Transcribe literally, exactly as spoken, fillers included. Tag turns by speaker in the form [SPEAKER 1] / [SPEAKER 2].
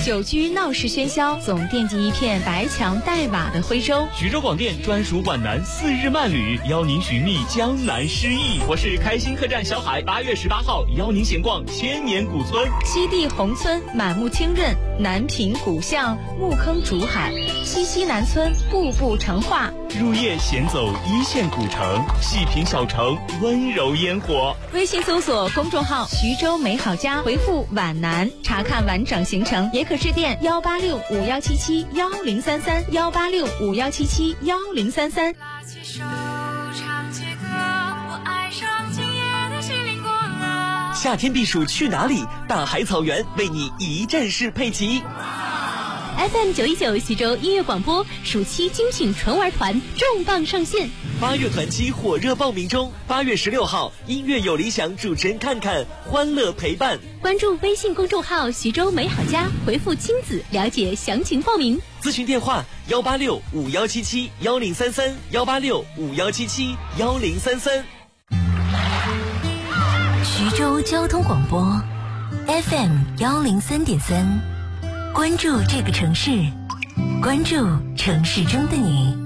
[SPEAKER 1] 久居闹市喧嚣，总惦记一片白墙黛瓦的徽州。
[SPEAKER 2] 徐州广电专属皖南四日漫旅，邀您寻觅江南诗意。我是开心客栈小海，八月十八号邀您闲逛千年古村。
[SPEAKER 1] 西递宏村满目清润，南平古巷木坑竹海，西溪南村步步成画。
[SPEAKER 2] 入夜闲走一线古城，细品小城温柔烟火。
[SPEAKER 1] 微信搜索公众号徐州美好家，回复皖南查看完整行程，也可致电幺八六五幺七七幺零三三幺八六五幺七七幺零三三。
[SPEAKER 3] 拉起手唱起歌，我爱上今夜的西林国了。
[SPEAKER 4] 夏天避暑去哪里？大海草原为你一站式配齐。
[SPEAKER 5] F M 九一九徐州音乐广播暑期精品纯玩团重磅上线，
[SPEAKER 4] 八月团期火热报名中。八月十六号，音乐有理想主持人看看，欢乐陪伴。
[SPEAKER 5] 关注微信公众号徐州美好家，回复亲子了解详情报名。
[SPEAKER 4] 咨询电话幺八六五幺七七幺零三三幺八六五幺七七幺零三三。
[SPEAKER 6] 徐州交通广播 F M 幺零三点三。关注这个城市，关注城市中的你。